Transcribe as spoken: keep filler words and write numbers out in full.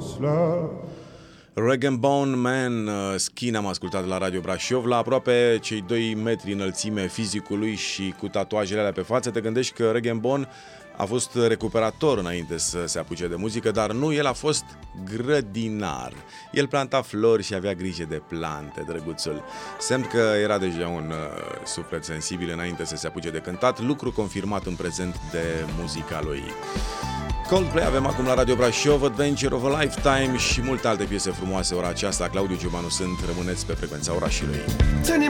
Rag and Bone Man, Skin, am ascultat la Radio Brașov. La aproape cei doi metri înălțime fizicului și cu tatuajele alea pe față, te gândești că Rag and Bone a fost recuperator înainte să se apuce de muzică, dar nu, el a fost grădinar. El planta flori și avea grijă de plante, drăguțul. Semn că era deja un uh, suflet sensibil înainte să se apuce de cântat, lucru confirmat în prezent de muzica lui. Coldplay avem acum la Radio Brașov, Adventure of a Lifetime și multe alte piese frumoase ora aceasta. Claudiu Giubanu sunt, rămâneți pe frecvența orașului.